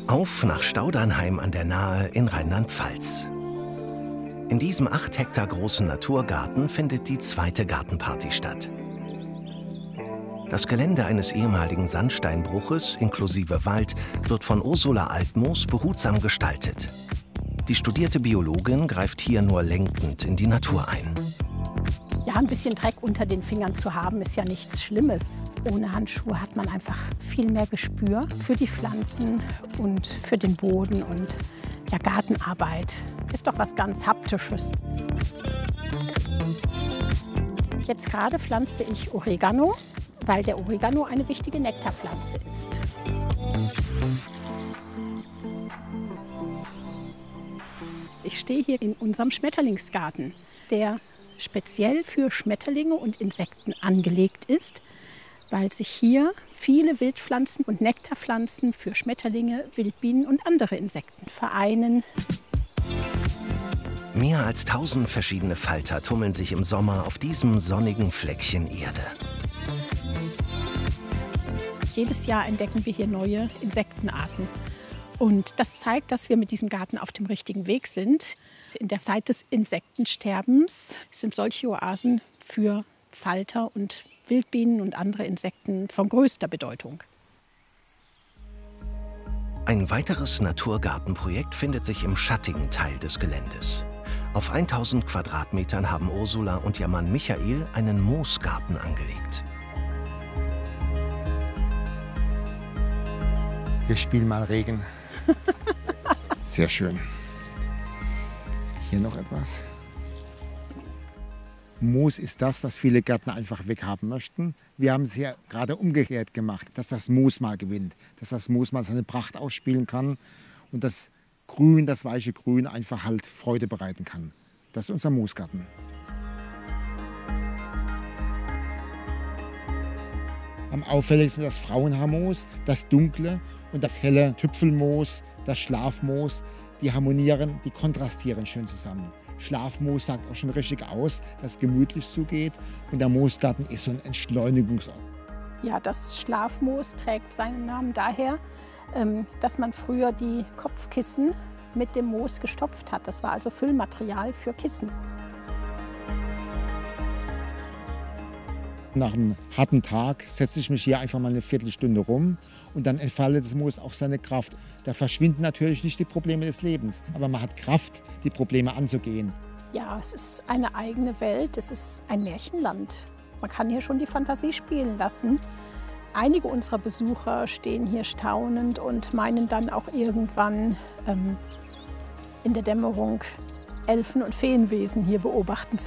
Auf nach Staudernheim an der Nahe in Rheinland-Pfalz. In diesem 8 Hektar großen Naturgarten findet die zweite Gartenparty statt. Das Gelände eines ehemaligen Sandsteinbruches inklusive Wald wird von Ursula Altmoos behutsam gestaltet. Die studierte Biologin greift hier nur lenkend in die Natur ein. Ja, ein bisschen Dreck unter den Fingern zu haben, ist ja nichts Schlimmes. Ohne Handschuhe hat man einfach viel mehr Gespür für die Pflanzen und für den Boden. Und ja, Gartenarbeit ist doch was ganz Haptisches. Jetzt gerade pflanze ich Oregano, weil der Oregano eine wichtige Nektarpflanze ist. Ich stehe hier in unserem Schmetterlingsgarten, der speziell für Schmetterlinge und Insekten angelegt ist, weil sich hier viele Wildpflanzen und Nektarpflanzen für Schmetterlinge, Wildbienen und andere Insekten vereinen. Mehr als 1000 verschiedene Falter tummeln sich im Sommer auf diesem sonnigen Fleckchen Erde. Jedes Jahr entdecken wir hier neue Insektenarten. Und das zeigt, dass wir mit diesem Garten auf dem richtigen Weg sind. In der Zeit des Insektensterbens sind solche Oasen für Falter und Wildbienen und andere Insekten von größter Bedeutung. Ein weiteres Naturgartenprojekt findet sich im schattigen Teil des Geländes. Auf 1000 Quadratmetern haben Ursula und ihr Mann Michael einen Moosgarten angelegt. Wir spielen mal Regen. Sehr schön. Hier noch etwas. Moos ist das, was viele Gärtner einfach weghaben möchten. Wir haben es hier gerade umgekehrt gemacht, dass das Moos mal gewinnt, dass das Moos mal seine Pracht ausspielen kann und das Grün, das weiche Grün einfach halt Freude bereiten kann. Das ist unser Moosgarten. Am auffälligsten das Frauenhaarmoos, das dunkle und das helle Tüpfelmoos, das Schlafmoos. Die harmonieren, die kontrastieren schön zusammen. Schlafmoos sagt auch schon richtig aus, dass es gemütlich zugeht. Und der Moosgarten ist so ein Entschleunigungsort. Ja, das Schlafmoos trägt seinen Namen daher, dass man früher die Kopfkissen mit dem Moos gestopft hat. Das war also Füllmaterial für Kissen. Nach einem harten Tag setze ich mich hier einfach mal eine Viertelstunde rum und dann entfaltet das Moos auch seine Kraft. Da verschwinden natürlich nicht die Probleme des Lebens, aber man hat Kraft, die Probleme anzugehen. Ja, es ist eine eigene Welt, es ist ein Märchenland. Man kann hier schon die Fantasie spielen lassen. Einige unserer Besucher stehen hier staunend und meinen dann auch irgendwann in der Dämmerung Elfen- und Feenwesen hier beobachten